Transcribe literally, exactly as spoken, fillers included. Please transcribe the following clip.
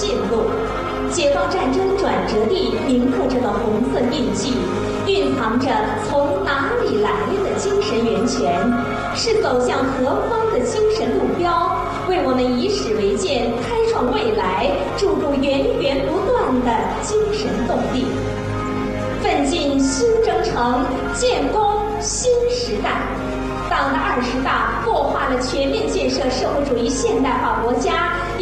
线路。解放战争转折地铭刻着的红色印记，蕴藏着从哪里来的精神源泉，是走向何方的精神路标，为我们以史为鉴，开创未来，注入源源不断的精神动力。奋进新征程，建功新时代。党的二十大擘画了全面建设社会主义现代化国家